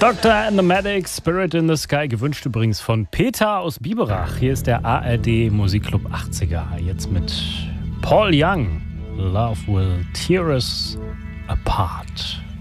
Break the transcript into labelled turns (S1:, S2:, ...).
S1: Dr. and the Medic, Spirit in the Sky, gewünscht übrigens von Peter aus Biberach. Hier ist der ARD Musikclub 80er, jetzt mit Paul Young. Love will tear us apart.